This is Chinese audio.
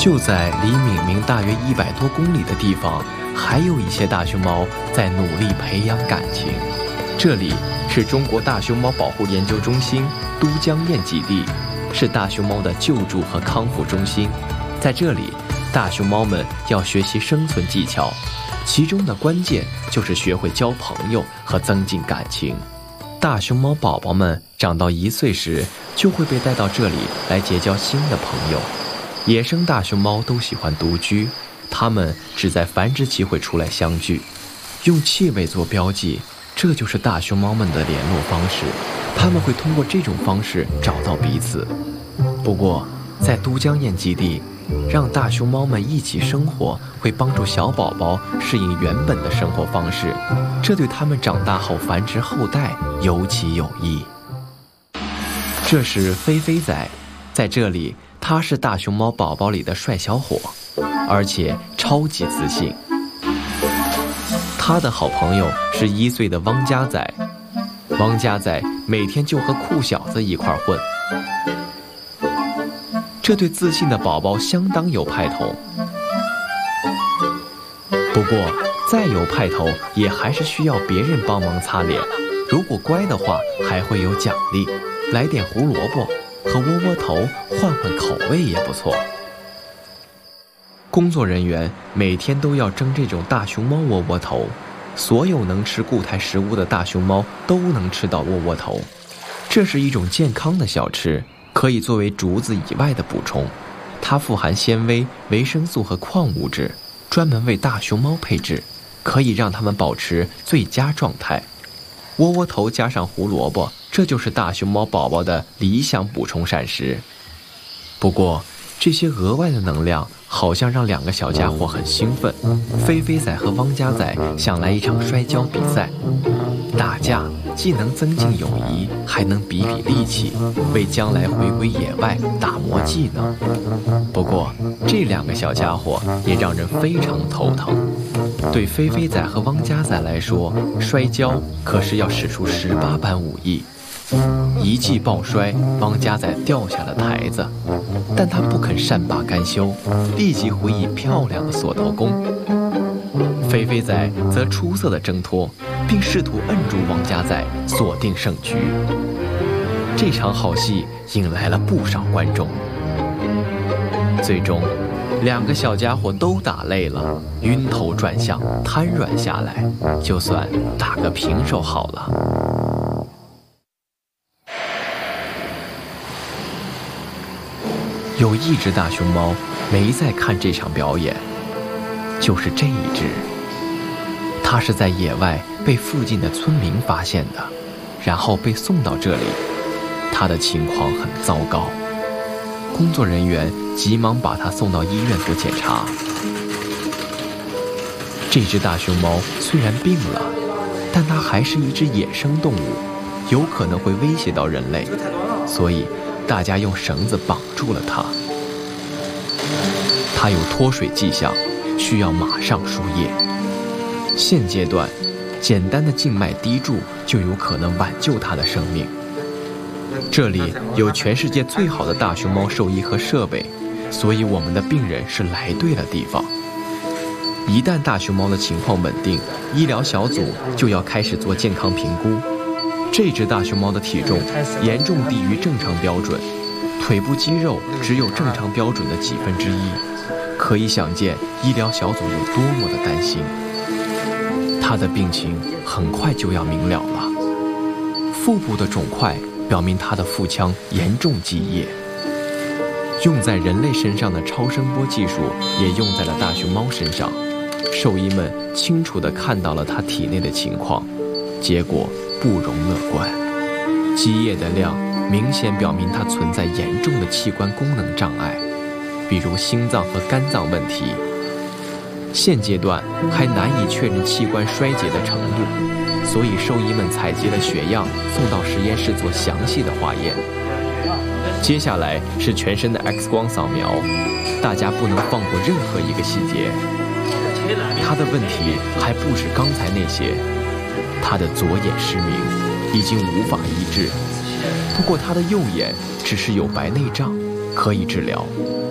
就在离闵明大约100多公里的地方，还有一些大熊猫在努力培养感情。这里是中国大熊猫保护研究中心都江堰基地，是大熊猫的救助和康复中心。在这里，大熊猫们要学习生存技巧，其中的关键就是学会交朋友和增进感情。大熊猫宝宝们长到1岁时，就会被带到这里来结交新的朋友。野生大熊猫都喜欢独居，它们只在繁殖期会出来相聚，用气味做标记，这就是大熊猫们的联络方式。它们会通过这种方式找到彼此。不过，在都江堰基地，让大熊猫们一起生活，会帮助小宝宝适应原本的生活方式，这对它们长大后繁殖后代尤其有益。这是菲菲仔，在这里，他是大熊猫宝宝里的帅小伙，而且超级自信。他的好朋友是1岁的汪家仔，汪家仔每天就和酷小子一块混。这对自信的宝宝相当有派头，不过再有派头也还是需要别人帮忙擦脸，如果乖的话还会有奖励，来点胡萝卜和窝窝头换换口味也不错。工作人员每天都要蒸这种大熊猫窝窝头，所有能吃固态食物的大熊猫都能吃到窝窝头，这是一种健康的小吃，可以作为竹子以外的补充，它富含纤维、维生素和矿物质，专门为大熊猫配置，可以让它们保持最佳状态。窝窝头加上胡萝卜，这就是大熊猫宝宝的理想补充膳食。不过，这些额外的能量好像让2个小家伙很兴奋。菲菲仔和汪家仔想来一场摔跤比赛，打架既能增进友谊，还能比比力气，为将来回归野外打磨技能。不过，这2个小家伙也让人非常头疼。对菲菲仔和汪家仔来说，摔跤可是要使出18般武艺。一记抱摔，汪家仔掉下了台子，但他不肯善罢甘休，立即回以漂亮的锁头功。菲菲仔则出色的挣脱，并试图摁住汪家仔，锁定胜局。这场好戏引来了不少观众。最终，2个小家伙都打累了，晕头转向，瘫软下来，就算打个平手好了。有一只大熊猫没在看这场表演，就是这一只。它是在野外被附近的村民发现的，然后被送到这里。它的情况很糟糕，工作人员急忙把它送到医院做检查。这只大熊猫虽然病了，但它还是一只野生动物，有可能会威胁到人类，所以大家用绳子绑住了它。它有脱水迹象，需要马上输液。现阶段，简单的静脉滴注就有可能挽救它的生命。这里有全世界最好的大熊猫兽医和设备，所以我们的病人是来对了地方。一旦大熊猫的情况稳定，医疗小组就要开始做健康评估。这只大熊猫的体重严重低于正常标准，腿部肌肉只有正常标准的1/10，可以想见医疗小组有多么的担心。它的病情很快就要明了了，腹部的肿块表明它的腹腔严重积液。用在人类身上的超声波技术也用在了大熊猫身上，兽医们清楚地看到了它体内的情况，结果不容乐观。积液的量明显表明它存在严重的器官功能障碍，比如心脏和肝脏问题。现阶段还难以确认器官衰竭的程度，所以兽医们采集了血样送到实验室做详细的化验。接下来是全身的 X 光扫描，大家不能放过任何一个细节。他的问题还不止刚才那些，他的左眼失明，已经无法医治，不过他的右眼只是有白内障，可以治疗。